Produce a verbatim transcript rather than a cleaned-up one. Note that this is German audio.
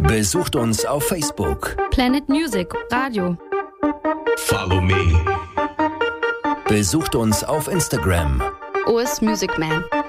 Besucht uns auf Facebook. Planet Music Radio. Follow me. Besucht uns auf Instagram. O S Music Man.